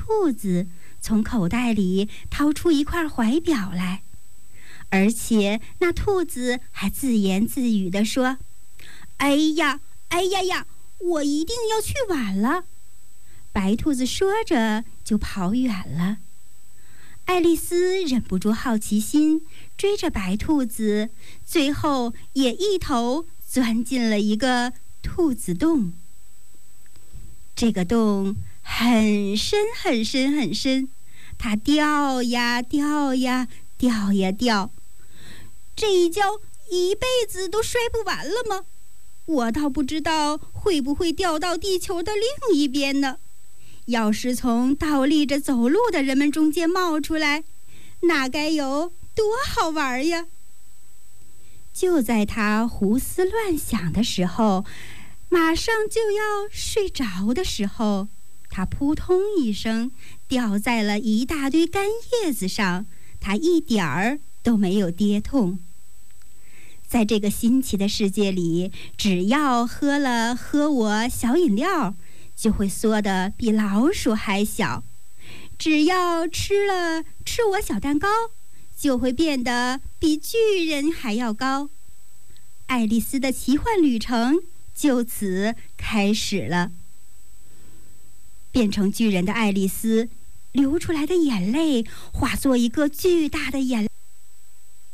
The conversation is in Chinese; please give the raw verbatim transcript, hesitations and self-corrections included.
兔子从口袋里掏出一块怀表来，而且那兔子还自言自语地说：“哎呀，哎呀呀，我一定要去晚了。”白兔子说着就跑远了。爱丽丝忍不住好奇心，追着白兔子，最后也一头钻进了一个兔子洞。这个洞很深很深很深，它掉呀掉呀掉呀掉，这一跤一辈子都摔不完了吗？我倒不知道会不会掉到地球的另一边呢。要是从倒立着走路的人们中间冒出来，那该有多好玩呀！就在他胡思乱想的时候，马上就要睡着的时候，他扑通一声掉在了一大堆干叶子上，他一点儿都没有跌痛。在这个新奇的世界里，只要喝了喝我小饮料，就会缩得比老鼠还小；只要吃了吃我小蛋糕，就会变得比巨人还要高。爱丽丝的奇幻旅程就此开始了。变成巨人的爱丽丝流出来的眼泪化作一个巨大的眼泪。